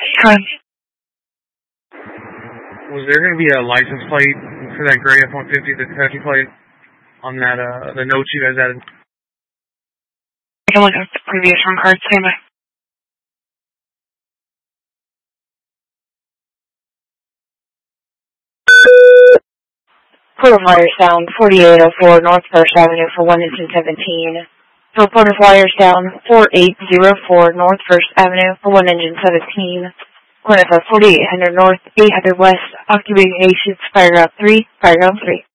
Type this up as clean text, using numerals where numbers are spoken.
Was there going to be a license plate for that gray F-150, the Kentucky plate, on that, the notes you guys added? I can look at the previous run card, stand by. Port of Wires down 4804 North First Avenue for 1 engine 17. So Port of Wires down 4804 North First Avenue for 1 engine 17. Corner for 4800 North, 800 West, occupation paragraph 3, paragraph 3.